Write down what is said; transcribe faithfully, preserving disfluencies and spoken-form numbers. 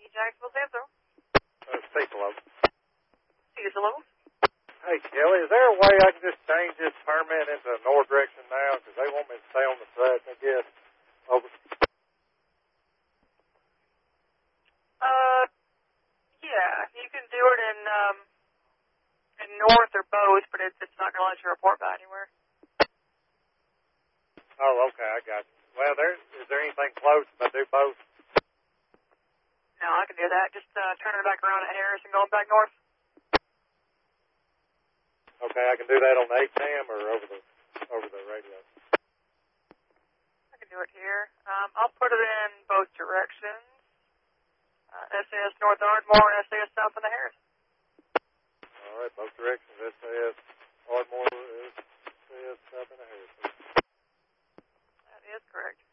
Jacksonville Central. Uh, speak hello. See you, hello. Hey, Kelly, is there a way I can just change this permit into the north direction now? Because they want me to stay on the side, I guess. Over. Uh, yeah, you can do it in, um, in north or both, but it's, it's not going to let you report by anywhere. Oh, okay, I got you. Well, there, is there anything close if I do both? No, I can do that. Just uh, turning it back around at Harris and going back north. Okay, I can do that on the A cam or over the over the radio. I can do it here. Um, I'll put it in both directions. Uh, S A S North Ardmore and S A S South of the Harris. All right, both directions. S A S Ardmore, S A S South of the Harris. That is correct.